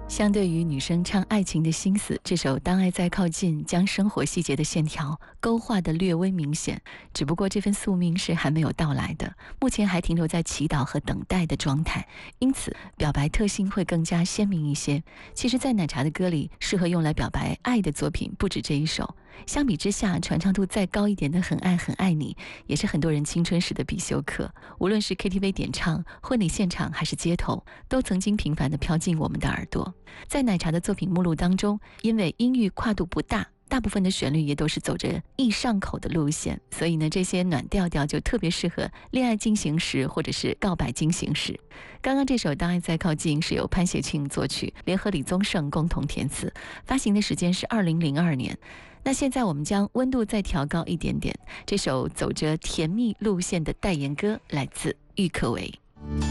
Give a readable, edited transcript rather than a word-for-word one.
相对于女生唱爱情的心思，这首《当爱在靠近》将生活细节的线条勾画得略微明显，只不过这份宿命是还没有到来的，目前还停留在祈祷和等待的状态，因此表白特性会更加鲜明一些。其实在奶茶的歌里，适合用来表白爱的作品不止这一首，相比之下，传唱度再高一点的《很爱很爱你》也是很多人青春时的必修课，无论是 KTV 点唱、婚礼现场还是街头，都曾经频繁地飘进我们的耳朵。在奶茶的作品目录当中，因为音域跨度不大，大部分的旋律也都是走着易上口的路线，所以呢，这些暖调调就特别适合恋爱进行时或者是告白进行时。刚刚这首《当爱在靠近》是由潘协庆作曲，联合李宗盛共同填词，发行的时间是2002年。那现在我们将温度再调高一点点，这首走着甜蜜路线的代言歌来自郁可唯。